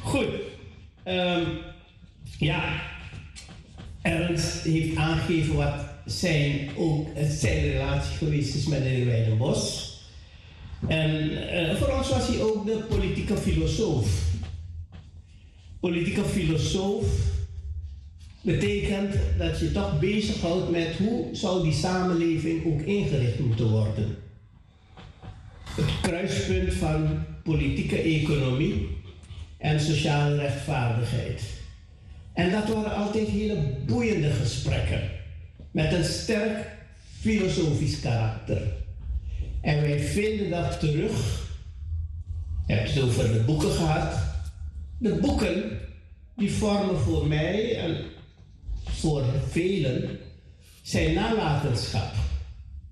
Goed. Ja, Ernst heeft aangegeven wat zijn relatie geweest is met de heer Wijdenbos. En voor ons was hij ook de politieke filosoof. Politieke filosoof betekent dat je toch bezighoudt met hoe zou die samenleving ook ingericht moeten worden. Het kruispunt van politieke economie en sociale rechtvaardigheid. En dat waren altijd hele boeiende gesprekken met een sterk filosofisch karakter. En wij vinden dat terug. Je hebt het over de boeken gehad. De boeken die vormen voor mij en voor velen zijn nalatenschap.